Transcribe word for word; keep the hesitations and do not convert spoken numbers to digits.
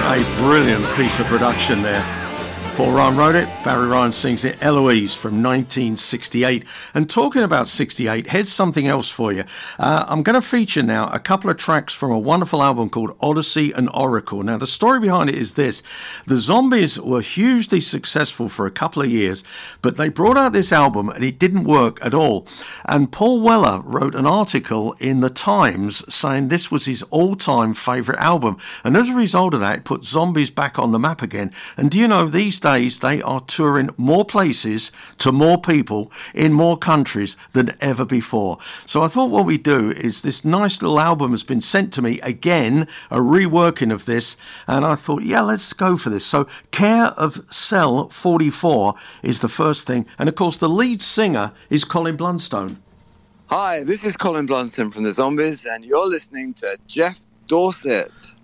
A brilliant piece of production there. Paul Ryan wrote it, Barry Ryan sings it, Eloise from nineteen sixty-eight. And talking about sixty-eight, here's something else for you. Uh, I'm going to feature now a couple of tracks from a wonderful album called Odyssey and Oracle. Now, the story behind it is this. The Zombies were hugely successful for a couple of years, but they brought out this album and it didn't work at all. And Paul Weller wrote an article in The Times saying this was his all-time favourite album. And as a result of that, it put Zombies back on the map again. And do you know, these days, they are touring more places to more people in more countries than ever before. So I thought what we do is this nice little album has been sent to me again, a reworking of this, and I thought, yeah, let's go for this. So Care of Cell forty-four is the first thing, and of course the lead singer is Colin Blunstone. Hi, this is Colin Blunstone from the Zombies, and you're listening to Jeff Dorset.